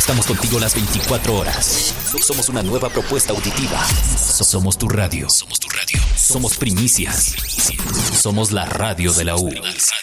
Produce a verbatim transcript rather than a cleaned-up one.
Estamos contigo las veinticuatro horas. Somos una nueva propuesta auditiva. Somos tu radio. Somos tu radio. Somos primicias. Somos la radio de la U.